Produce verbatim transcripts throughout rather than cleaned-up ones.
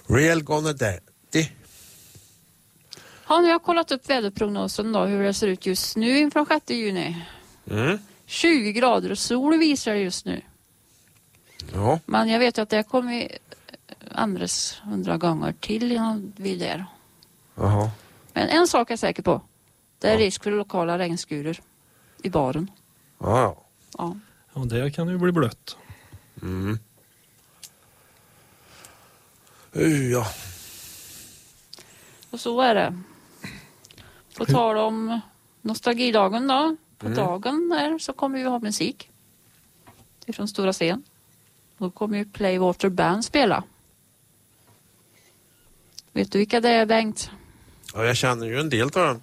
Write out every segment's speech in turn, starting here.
Real Gonna Daddy. Ja, nu har jag kollat upp väderprognosen då, hur det ser ut just nu inför sjätte juni. Mm. tjugo grader och sol visar det just nu. Ja. Men jag vet ju att det kommer andres hundra gånger till innan vi är där. Jaha. Men en sak är jag säker på. Det är Ja. risk för lokala regnskurer i baren. Ja. Ja. Ja, det kan ju bli blött. Mm. Uh, ja. Och så är det. På tal om nostalgidagen då. På Mm. dagen där så kommer vi ha musik. Från stora scen. Då kommer ju Playwater Band spela. Vet du vilka det är, Bengt? Ja, jag känner ju en del av dem.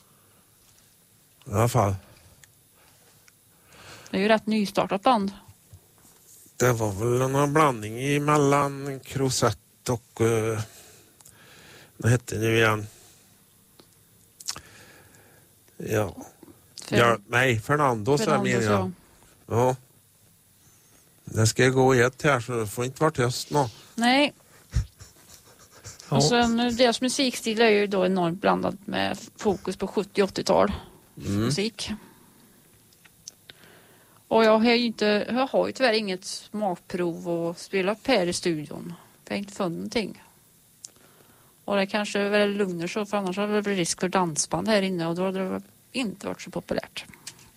I alla fall. Det är ju rätt nystartat band. Det var väl någon blandning mellan Crosette och... Uh, vad hette det nu igen? Ja. För- ja nej, Fernando så är Fernandos, menar jag. Ja. Det ska gå i ett här så det får inte vara tyst nå. Nej. Ja. Och sen deras musikstil är ju då enormt blandad med fokus på sjuttio- och åttiotal Mm. musik. Och jag har ju inte, jag har ju tyvärr inget smakprov och spela upp här i studion. Jag har inte funnit någonting. Och det kanske är väl lugnar så, för annars har det blivit risk för dansband här inne och då hade det inte varit så populärt.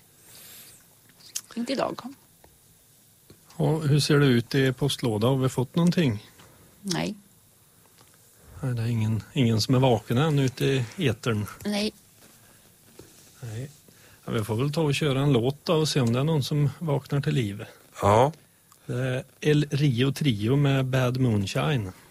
Inte idag. Ja, hur ser det ut i postlåda? Har vi fått någonting? Nej. Nej, det är ingen, ingen som är vaken än ute i etern. Nej. Nej. Ja, vi får väl ta och köra en låt då och se om det är någon som vaknar till liv. Ja. Det är El Rio Trio med Bad Moonshine.